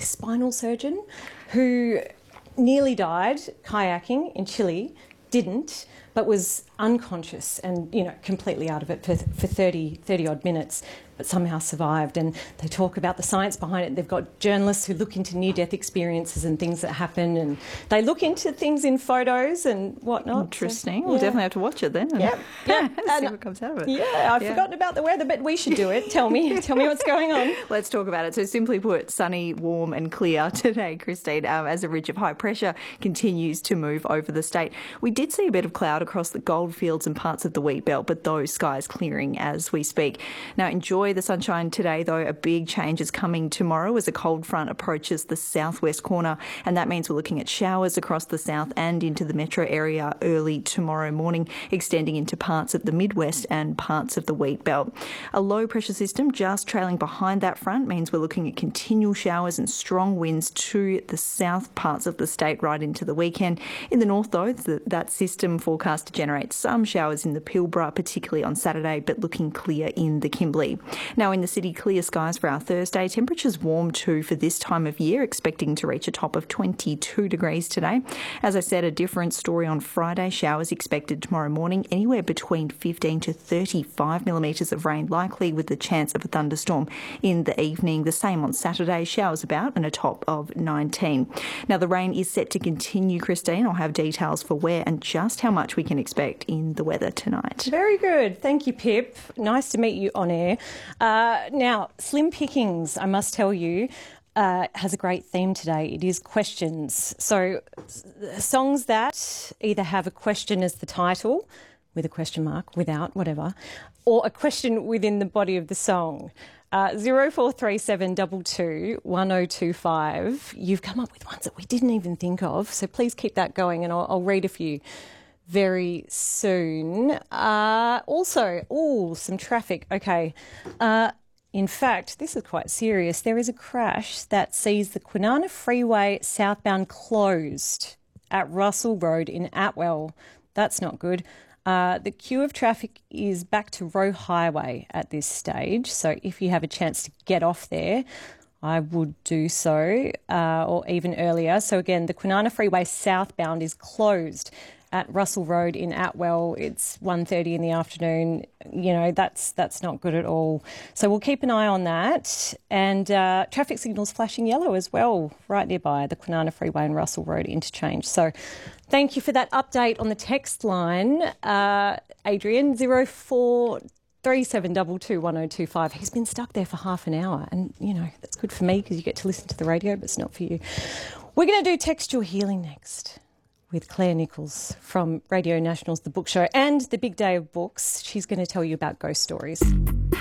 spinal surgeon who nearly died kayaking in Chile, didn't, but was unconscious and, completely out of it for 30 odd minutes, but somehow survived. And they talk about the science behind it. They've got journalists who look into near-death experiences and things that happen, and they look into things in photos and whatnot. Interesting. So, We'll definitely have to watch it then. Yeah. See what comes out of it. Yeah, I've forgotten about the weather, but we should do it. Tell me what's going on. Let's talk about it. So simply put, sunny, warm and clear today, Christine, as a ridge of high pressure continues to move over the state. We did see a bit of cloud across the goldfields and parts of the wheat belt, but those skies clearing as we speak. Now, enjoy the sunshine today, though. A big change is coming tomorrow as a cold front approaches the southwest corner, and that means we're looking at showers across the south and into the metro area early tomorrow morning, extending into parts of the Midwest and parts of the wheat belt. A low pressure system just trailing behind that front means we're looking at continual showers and strong winds to the south parts of the state right into the weekend. In the north, though, that system forecast to generate some showers in the Pilbara, particularly on Saturday, but looking clear in the Kimberley. Now in the city, clear skies for our Thursday. Temperatures warm too for this time of year, expecting to reach a top of 22 degrees today. As I said, a different story on Friday. Showers expected tomorrow morning, anywhere between 15 to 35 millimetres of rain likely, with the chance of a thunderstorm in the evening. The same on Saturday, showers about and a top of 19. Now the rain is set to continue, Christine. I'll have details for where and just how much we can expect in the weather tonight. Very good. Thank you, Pip. Nice to meet you on air. Now, Slim Pickings, I must tell you, has a great theme today. It is questions. So songs that either have a question as the title, with a question mark, without, whatever, or a question within the body of the song. 043722 1025. You've come up with ones that we didn't even think of, so please keep that going, and I'll read a few very soon. Also, some traffic. Okay. In fact, this is quite serious. There is a crash that sees the Kwinana Freeway southbound closed at Russell Road in Atwell. That's not good. The queue of traffic is back to Roe Highway at this stage. So if you have a chance to get off there, I would do so, or even earlier. So again, the Kwinana Freeway southbound is closed at Russell Road in Atwell. It's 1:30 in the afternoon. That's not good at all. So we'll keep an eye on that. And traffic signals flashing yellow as well, right nearby the Kwinana Freeway and Russell Road interchange. So thank you for that update on the text line, Adrian, 0437221025. He's been stuck there for half an hour, and, that's good for me because you get to listen to the radio, but it's not for you. We're going to do Textual Healing next with Claire Nichols from Radio National's The Book Show and the Big Day of Books. She's going to tell you about ghost stories.